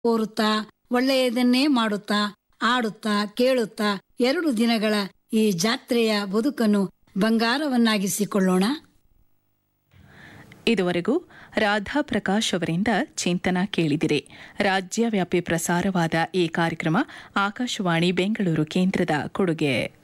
ಕೋರುತ್ತಾ ಒಳ್ಳೆಯದನ್ನೇ ಮಾಡುತ್ತಾ ಆಡುತ್ತಾ ಕೇಳುತ್ತಾ 2 ದಿನಗಳ ಈ ಜಾತ್ರೆಯ ಬದುಕನ್ನು ಬಂಗಾರವನ್ನಾಗಿಸಿಕೊಳ್ಳೋಣ. ಇದುವರೆಗೂ ರಾಧಾ ಪ್ರಕಾಶ್ ಅವರಿಂದ ಚಿಂತನ ಕೇಳಿದಿರಿ. ರಾಜ್ಯವ್ಯಾಪಿ ಪ್ರಸಾರವಾದ ಈ ಕಾರ್ಯಕ್ರಮ ಆಕಾಶವಾಣಿ ಬೆಂಗಳೂರು ಕೇಂದ್ರದ ಕೊಡುಗೆ.